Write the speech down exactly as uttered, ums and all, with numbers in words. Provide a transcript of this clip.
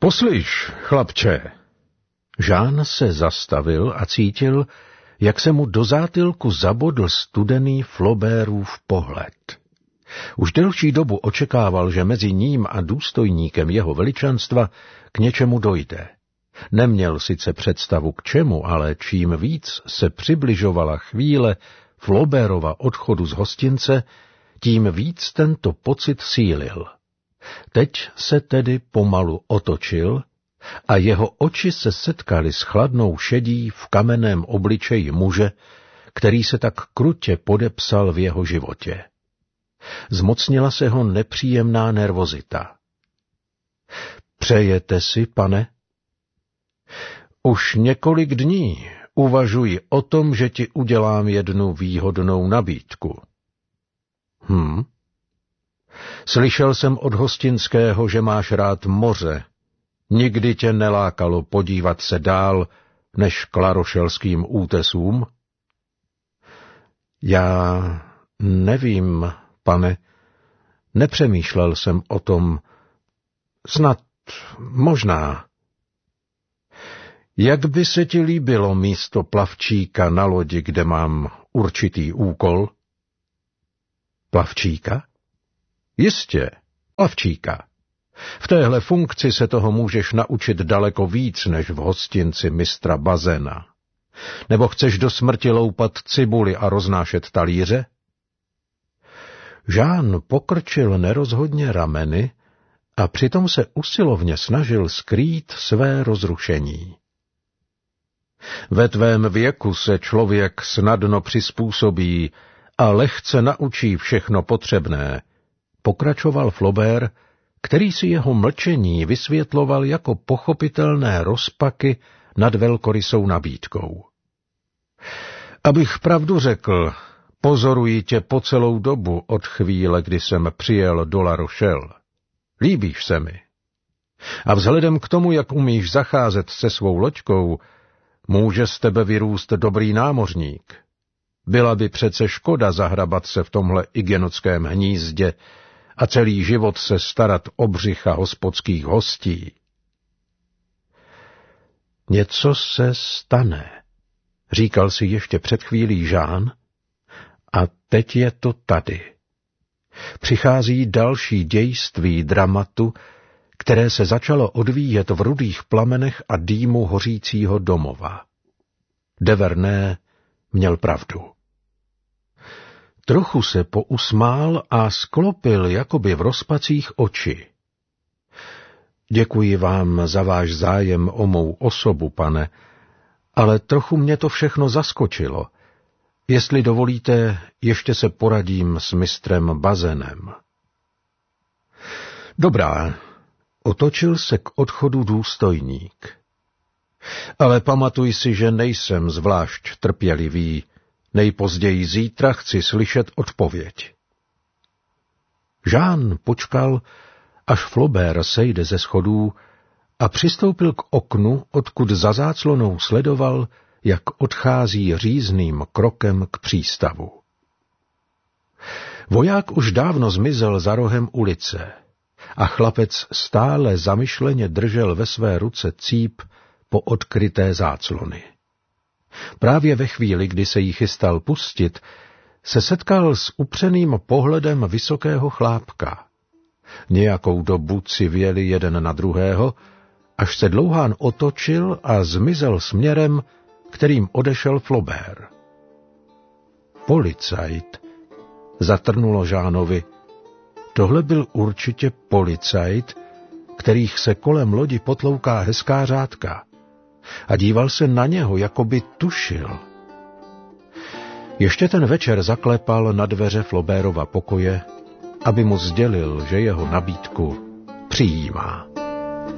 Poslyš, chlapče. Jean se zastavil a cítil, jak se mu do zátylku zabodl studený Flaubertův pohled. Už delší dobu očekával, že mezi ním a důstojníkem jeho veličanstva k něčemu dojde. Neměl sice představu k čemu, ale čím víc se přibližovala chvíle Flaubertova odchodu z hostince, tím víc tento pocit sílil. Teď se tedy pomalu otočil a jeho oči se setkaly s chladnou šedí v kamenném obličeji muže, který se tak krutě podepsal v jeho životě. Zmocnila se ho nepříjemná nervozita. Přejete si, pane? Už několik dní uvažuji o tom, že ti udělám jednu výhodnou nabídku. Hm? Slyšel jsem od hostinského, že máš rád moře. Nikdy tě nelákalo podívat se dál než k larošelským útesům? Já nevím, pane. Nepřemýšlel jsem o tom. Snad, možná. Jak by se ti líbilo místo plavčíka na lodi, kde mám určitý úkol? Plavčíka? Jistě, plavčíka. V téhle funkci se toho můžeš naučit daleko víc, než v hostinci mistra Bazena. Nebo chceš do smrti loupat cibuli a roznášet talíře? Jean pokrčil nerozhodně rameny a přitom se usilovně snažil skrýt své rozrušení. Ve tvém věku se člověk snadno přizpůsobí a lehce naučí všechno potřebné, pokračoval Flaubert, který si jeho mlčení vysvětloval jako pochopitelné rozpaky nad velkorysou nabídkou. Abych pravdu řekl, pozoruji tě po celou dobu od chvíle, kdy jsem přijel do La Rochelle. Líbíš se mi. A vzhledem k tomu, jak umíš zacházet se svou loďkou, může z tebe vyrůst dobrý námořník. Byla by přece škoda zahrabat se v tomhle igenotském hnízdě a celý život se starat o břicha hospodských hostí. Něco se stane, říkal si ještě před chvílí Jean, a teď je to tady. Přichází další dějství dramatu, které se začalo odvíjet v rudých plamenech a dýmu hořícího domova. De Vernet měl pravdu. Trochu se pousmál a sklopil jakoby v rozpacích oči. Děkuji vám za váš zájem o mou osobu, pane, ale trochu mě to všechno zaskočilo. Jestli dovolíte, ještě se poradím s mistrem Bazenem. Dobrá, otočil se k odchodu důstojník. Ale pamatuj si, že nejsem zvlášť trpělivý. Nejpozději zítra chci slyšet odpověď. Jean počkal, až Flaubert sejde ze schodů a přistoupil k oknu, odkud za záclonou sledoval, jak odchází řízným krokem k přístavu. Voják už dávno zmizel za rohem ulice a chlapec stále zamyšleně držel ve své ruce cíp po odkryté záclony. Právě ve chvíli, kdy se jí chystal pustit, se setkal s upřeným pohledem vysokého chlápka. Nějakou dobu civěli jeden na druhého, až se Dlouhán otočil a zmizel směrem, kterým odešel Flaubert. Policajt, zatrnulo Jeanovi. Tohle byl určitě policajt, kterých se kolem lodi potlouká hezká řádka. A díval se na něho, jako by tušil. Ještě ten večer zaklepal na dveře Flaubertova pokoje, aby mu sdělil, že jeho nabídku přijímá.